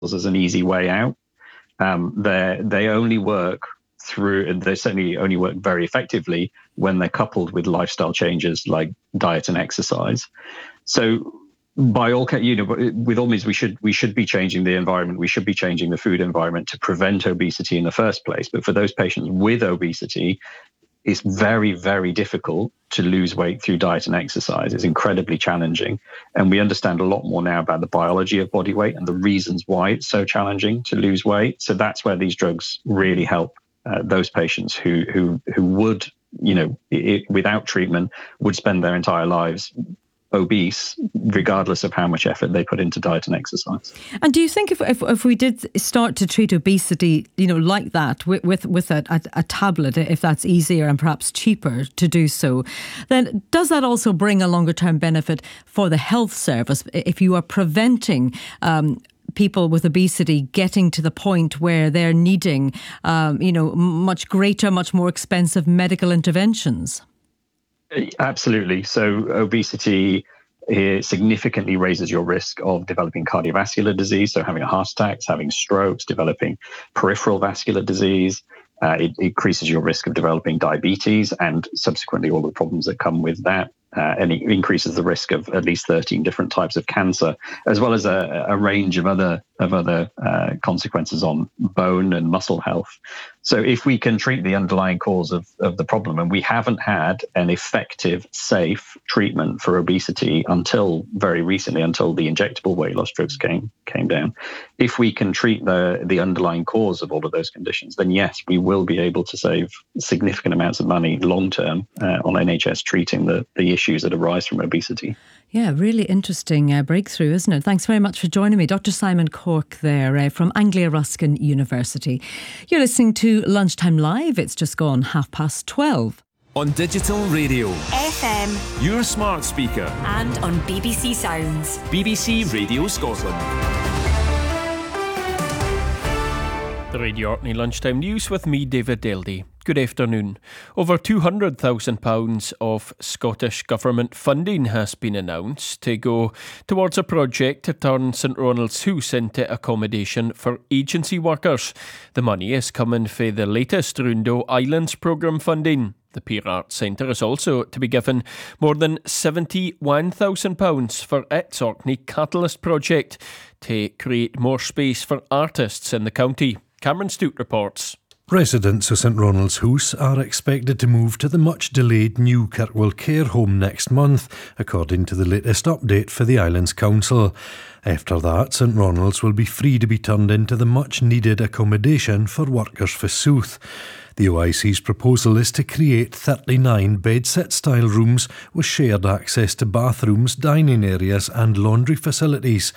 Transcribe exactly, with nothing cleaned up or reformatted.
as an easy way out. Um, they they only work through, and they certainly only work very effectively when they're coupled with lifestyle changes like diet and exercise. So by all, you know, with all means, we should we should be changing the environment. We should be changing the food environment to prevent obesity in the first place. But for those patients with obesity, it's very, very difficult to lose weight through diet and exercise. It's incredibly challenging. And we understand a lot more now about the biology of body weight and the reasons why it's so challenging to lose weight. So that's where these drugs really help uh, those patients who who who would, you know, it, without treatment, would spend their entire lives obese, regardless of how much effort they put into diet and exercise. And do you think if if, if we did start to treat obesity, you know, like that, with with, with a, a, a tablet, if that's easier and perhaps cheaper to do so, then does that also bring a longer term benefit for the health service if you are preventing um, people with obesity getting to the point where they're needing, um, you know, much greater, much more expensive medical interventions? Absolutely. So obesity it significantly raises your risk of developing cardiovascular disease, so having a heart attack, having strokes, developing peripheral vascular disease. Uh, it, it increases your risk of developing diabetes and subsequently all the problems that come with that. Uh, and it increases the risk of at least thirteen different types of cancer, as well as a, a range of other of other uh, consequences on bone and muscle health. So if we can treat the underlying cause of, of the problem, and we haven't had an effective, safe treatment for obesity until very recently, until the injectable weight loss drugs came came down. If we can treat the, the underlying cause of all of those conditions, then yes, we will be able to save significant amounts of money long-term uh, on N H S treating the, the issues that arise from obesity. Yeah, really interesting uh, breakthrough, isn't it? Thanks very much for joining me. Doctor Simon Cork there uh, from Anglia Ruskin University. You're listening to Lunchtime Live. It's just gone half past twelve. On digital radio, F M, your smart speaker, and on B B C Sounds. B B C Radio Scotland. The Radio Orkney Lunchtime News with me, David Daldy. Good afternoon. Over two hundred thousand pounds of Scottish Government funding has been announced to go towards a project to turn St Ronald's House into accommodation for agency workers. The money is coming for the latest Rundo Islands programme funding. The Peer Arts Centre is also to be given more than seventy-one thousand pounds for its Orkney Catalyst project to create more space for artists in the county. Cameron Stewart reports. Residents of St Ronald's House are expected to move to the much-delayed new Kirkwall Care Home next month, according to the latest update for the Islands Council. After that, St Ronald's will be free to be turned into the much-needed accommodation for workers for South. The O I C's proposal is to create thirty-nine bed-sit-style rooms with shared access to bathrooms, dining areas and laundry facilities.